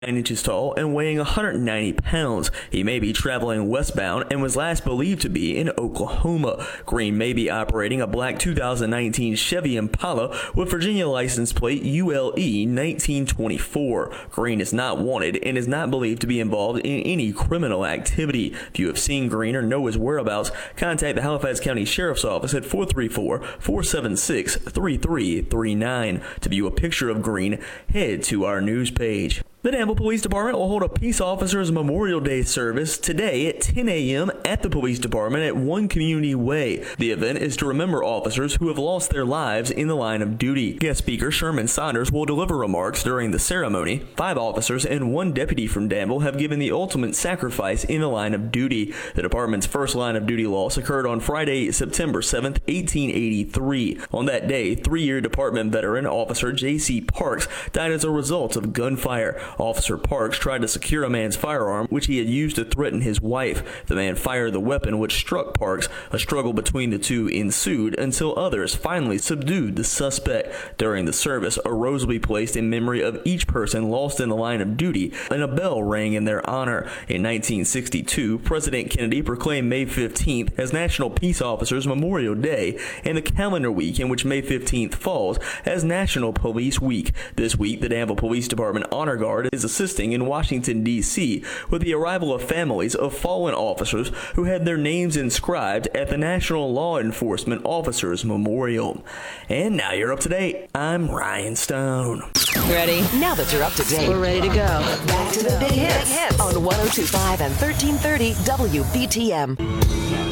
9 inches tall and weighing 190 pounds. He may be traveling westbound and was last believed to be in Oklahoma. Green may be operating a black 2019 Chevy Impala with Virginia license plate ULE 1924. Green is not wanted and is not believed to be involved in any criminal activity. If you have seen Green or know his whereabouts, contact the Halifax County Sheriff's Office at 434-476-3339. To view a picture of Green, head to our news page. The Danville Police Department will hold a Peace Officers Memorial Day service today at 10 a.m. at the Police Department at One Community Way. The event is to remember officers who have lost their lives in the line of duty. Guest speaker Sherman Saunders will deliver remarks during the ceremony. 5 officers and 1 deputy from Danville have given the ultimate sacrifice in the line of duty. The department's first line of duty loss occurred on Friday, September 7, 1883. On that day, 3-year department veteran Officer J.C. Parks died as a result of gunfire. Officer Parks tried to secure a man's firearm, which he had used to threaten his wife. The man fired the weapon, which struck Parks. A struggle between the two ensued until others finally subdued the suspect. During the service, a rose will be placed in memory of each person lost in the line of duty, and a bell rang in their honor. In 1962, President Kennedy proclaimed May 15th as National Peace Officers Memorial Day, and the calendar week in which May 15th falls as National Police Week. This week, the Danville Police Department Honor Guard is assisting in Washington, D.C. with the arrival of families of fallen officers who had their names inscribed at the National Law Enforcement Officers Memorial. And now you're up to date. I'm Ryan Stone. Ready? Now that you're up to date, we're ready to go. Back to the big hits on 102.5 and 1330 WBTM.